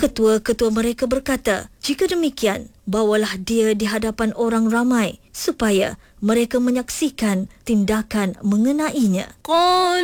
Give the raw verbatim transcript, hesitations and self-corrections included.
Ketua-ketua mereka berkata, jika demikian, bawalah dia di hadapan orang ramai supaya mereka menyaksikan tindakan mengenainya.